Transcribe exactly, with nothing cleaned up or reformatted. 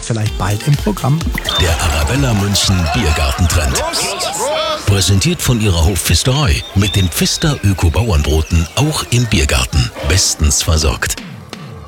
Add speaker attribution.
Speaker 1: vielleicht bald im Programm.
Speaker 2: Der Arabella München Biergartentrend. Präsentiert von ihrer Hofpfisterei. Mit den Pfister Öko-Bauernbroten auch im Biergarten. Bestens versorgt.